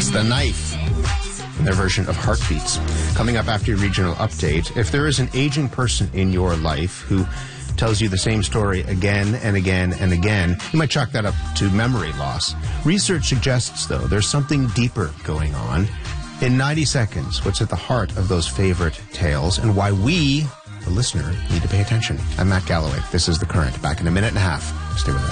That's The Knife, their version of Heartbeats. Coming up after your regional update, if there is an aging person in your life who tells you the same story again and again and again, you might chalk that up to memory loss. Research suggests, though, there's something deeper going on. In 90 seconds, what's at the heart of those favorite tales and why we, the listener, need to pay attention. I'm Matt Galloway. This is The Current. Back in a minute and a half. Stay with us.